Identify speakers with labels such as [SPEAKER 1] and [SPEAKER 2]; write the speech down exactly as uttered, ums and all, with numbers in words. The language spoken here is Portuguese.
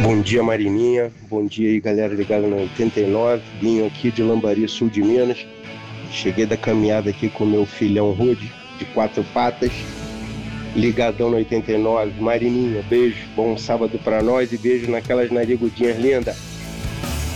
[SPEAKER 1] Bom dia, Marininha. Bom dia aí, galera ligada na oitenta e nove. Vim aqui de Lambari, sul de Minas. Cheguei da caminhada aqui com meu filhão Rude, de quatro patas. Ligadão na oitenta e nove. Marininha, beijo. Bom sábado pra nós e beijo naquelas narigudinhas lindas.